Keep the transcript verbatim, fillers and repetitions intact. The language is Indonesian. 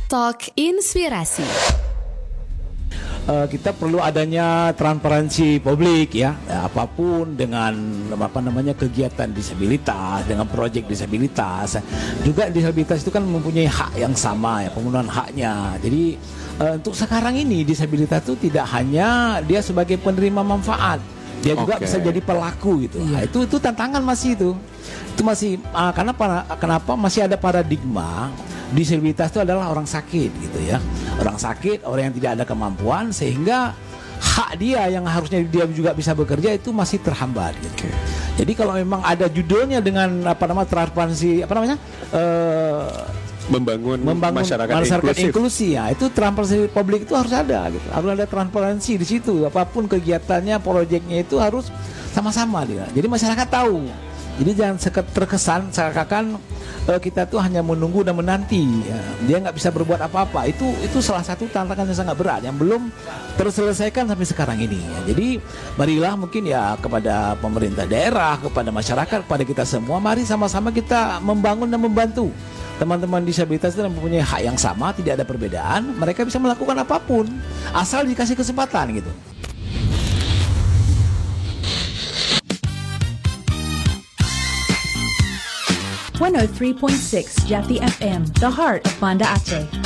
Talk Inspirasi. Uh, kita perlu adanya transparansi publik ya, ya apapun dengan apa namanya kegiatan disabilitas, dengan proyek disabilitas. Juga disabilitas itu kan mempunyai hak yang sama ya, pemenuhan haknya. Jadi uh, untuk sekarang ini disabilitas itu tidak hanya dia sebagai penerima manfaat, dia juga okay. bisa jadi pelaku gitu. Iya. Nah, itu itu tantangan masih itu. Itu masih uh, karena para, kenapa masih ada paradigma disabilitas itu adalah orang sakit gitu ya. Orang sakit, orang yang tidak ada kemampuan, sehingga hak dia yang harusnya dia juga bisa bekerja itu masih terhambat gitu. Okay. Jadi kalau memang ada judulnya dengan apa namanya transparansi apa namanya uh, membangun, membangun masyarakat, masyarakat inklusif. inklusi ya, itu transparansi publik itu harus ada gitu. Harus ada transparansi di situ. Apapun kegiatannya, proyeknya itu harus sama-sama dia. Jadi masyarakat tahu. Jadi jangan terkesan seakan-akan uh, kita tuh hanya menunggu dan menanti ya. Dia nggak bisa berbuat apa-apa. Itu itu salah satu tantangan yang sangat berat yang belum terselesaikan sampai sekarang ini ya. Jadi marilah mungkin ya kepada pemerintah daerah, kepada masyarakat, kepada kita semua, mari sama-sama kita membangun dan membantu teman-teman disabilitas itu mempunyai hak yang sama, tidak ada perbedaan. Mereka bisa melakukan apapun asal dikasih kesempatan gitu. one oh three point six Jati F M, the heart of Banda Aceh.